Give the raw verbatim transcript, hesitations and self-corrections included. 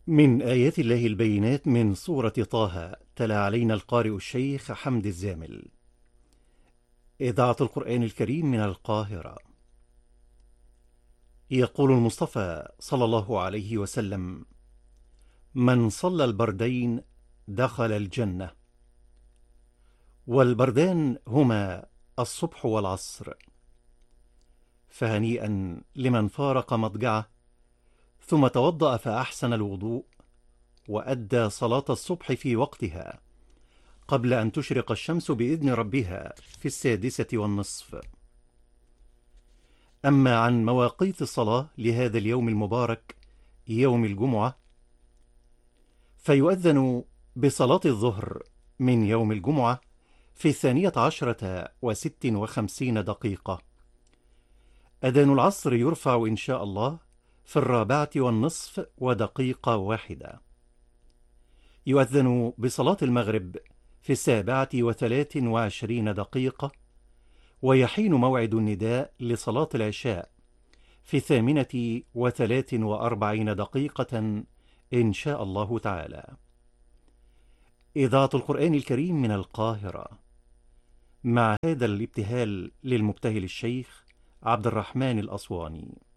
من آيات الله البينات من سورة طه. تلا علينا القارئ الشيخ حمد الزامل. إذاعة القرآن الكريم من القاهرة. يقول المصطفى صلى الله عليه وسلم: من صلى البردين دخل الجنة. والبردان هما الصبح والعصر. فهنيئا لمن فارق مضجعه ثم توضأ فأحسن الوضوء وأدى صلاة الصبح في وقتها قبل أن تشرق الشمس بإذن ربها في السادسة والنصف. أما عن مواقيت الصلاة لهذا اليوم المبارك يوم الجمعة، فيؤذن بصلاة الظهر من يوم الجمعة في الثانية عشرة وست وخمسين دقيقة. أذان العصر يرفع إن شاء الله في الرابعة والنصف ودقيقة واحدة. يؤذن بصلاة المغرب في السابعة وثلاث وعشرين دقيقة، ويحين موعد النداء لصلاة العشاء في الثامنة وثلاث وأربعين دقيقة إن شاء الله تعالى. إذاعة القرآن الكريم من القاهرة، مع هذا الابتهال للمبتهل الشيخ عبد الرحمن الأسواني.